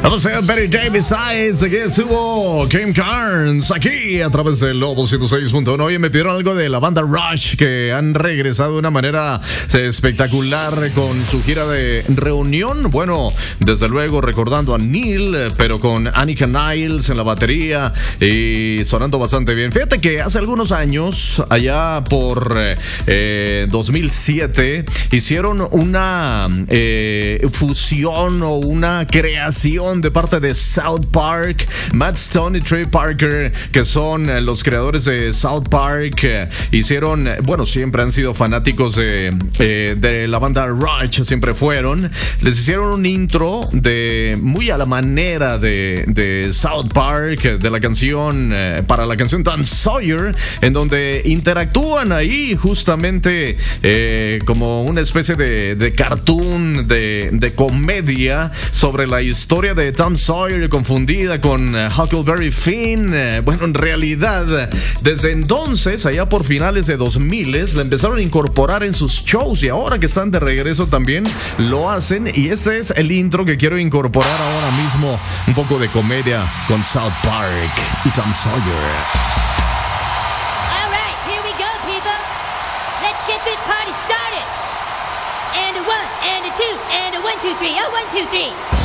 Vamos a ver Betty Davis Eyes. Aquí estuvo Kim Carnes. Aquí a través del Lobo 106.1. Oye, me pidieron algo de la banda Rush, que han regresado de una manera espectacular con su gira de reunión. Bueno, desde luego recordando a Neil, pero con Annika Niles en la batería y sonando bastante bien. Fíjate que hace algunos años, allá por 2007, hicieron una fusión o una creación de parte de South Park. Matt Stone y Trey Parker, que son los creadores de South Park, hicieron, bueno, siempre han sido fanáticos de la banda Rush, siempre fueron. Les hicieron un intro de muy a la manera de South Park, de la canción, para la canción Tom Sawyer, en donde interactúan ahí justamente como una especie de cartoon, de comedia sobre la historia de Tom Sawyer confundida con Huckleberry Finn. Bueno, en realidad, desde entonces, allá por finales de 2000, la empezaron a incorporar en sus shows y ahora que están de regreso también lo hacen. Y este es el intro que quiero incorporar ahora mismo, un poco de comedia con South Park y Tom Sawyer. All right, here we go, people. Let's get this party started. And a one, and a two, and a 1, 2, 3. Oh, 1, 2, 3.